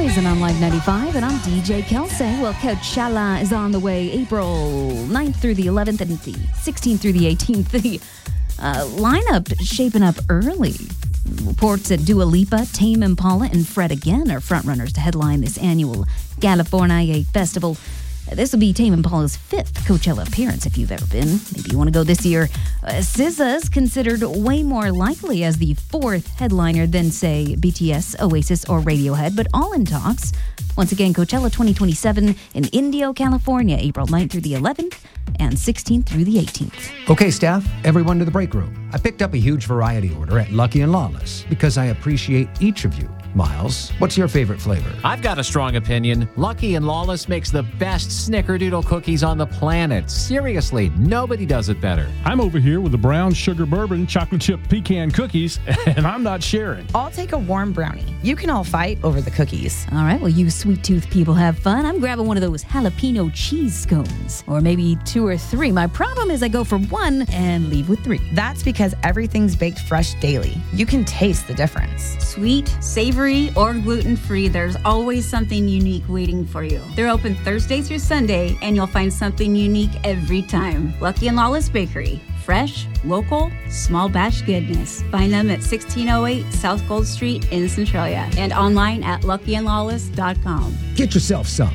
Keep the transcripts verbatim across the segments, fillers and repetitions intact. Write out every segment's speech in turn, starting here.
Rise, and I'm Live ninety-five, and I'm D J Kelsey. Well, Coachella is on the way April ninth through the eleventh, and the sixteenth through the eighteenth. The uh, lineup shaping up early. Reports that Dua Lipa, Tame Impala, and Fred again are frontrunners to headline this annual California Festival. This will be Tame Impala's fifth Coachella appearance, if you've ever been. Maybe you want to go this year. Uh, S Z A's considered way more likely as the fourth headliner than, say, B T S, Oasis, or Radiohead, but all in talks. Once again, Coachella twenty twenty-seven in Indio, California, April ninth through the eleventh and sixteenth through the eighteenth. Okay, staff, everyone to the break room. I picked up a huge variety order at Lucky and Lawless because I appreciate each of you. Miles, what's your favorite flavor? I've got a strong opinion. Lucky and Lawless makes the best snickerdoodle cookies on the planet. Seriously, nobody does it better. I'm over here with the brown sugar bourbon chocolate chip pecan cookies, and I'm not sharing. I'll take a warm brownie. You can all fight over the cookies. All right, well, you sweet tooth people have fun. I'm grabbing one of those jalapeno cheese scones, or maybe two or three. My problem is I go for one and leave with three. That's because everything's baked fresh daily. You can taste the difference. Sweet, savory, or gluten-free, there's always something unique waiting for you. They're open Thursday through Sunday, and you'll find something unique every time. Lucky and Lawless Bakery. Fresh, local, small batch goodness. Find them at sixteen oh eight South Gold Street in Centralia and online at lucky and lawless dot com. Get yourself some.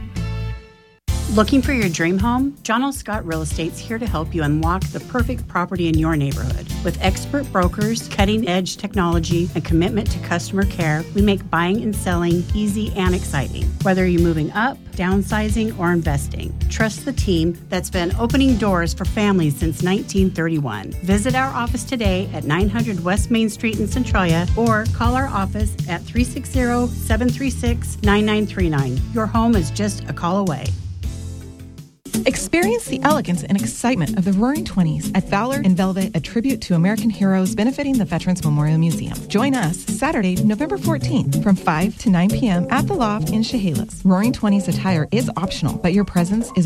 Looking for your dream home? John L. Scott Real Estate's here to help you unlock the perfect property in your neighborhood. With expert brokers, cutting-edge technology, and commitment to customer care, we make buying and selling easy and exciting. Whether you're moving up, downsizing, or investing, trust the team that's been opening doors for families since nineteen thirty-one. Visit our office today at nine hundred West Main Street in Centralia or call our office at three six zero, seven three six, nine nine three nine. Your home is just a call away. Experience the elegance and excitement of the Roaring Twenties at Valor in Velvet, a tribute to American heroes benefiting the Veterans Memorial Museum. Join us Saturday, November fourteenth from five to nine p.m. at the Loft in Chehalis. Roaring Twenties attire is optional, but your presence is